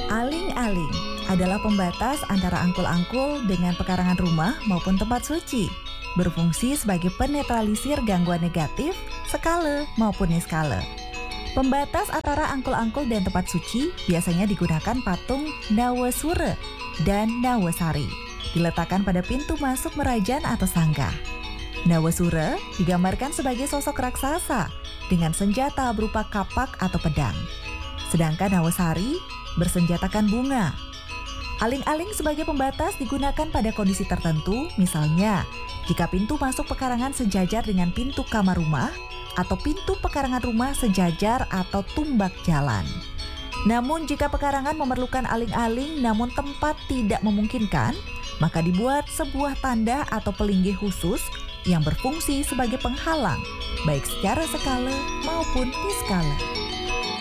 Aling-aling adalah pembatas antara angkul-angkul dengan pekarangan rumah maupun tempat suci. Berfungsi sebagai penetralisir gangguan negatif, skala maupun niskala. Pembatas antara angkul-angkul dan tempat suci biasanya digunakan patung Nawasura dan Nawasari. Diletakkan pada pintu masuk merajan atau sangga. Nawasura digambarkan sebagai sosok raksasa dengan senjata berupa kapak atau pedang. Sedangkan Nawasari bersenjatakan bunga. Aling-aling sebagai pembatas digunakan pada kondisi tertentu, misalnya jika pintu masuk pekarangan sejajar dengan pintu kamar rumah atau pintu pekarangan rumah sejajar atau tumbak jalan. Namun jika pekarangan memerlukan aling-aling namun tempat tidak memungkinkan, maka dibuat sebuah tanda atau pelinggih khusus yang berfungsi sebagai penghalang, baik secara skala maupun niskala.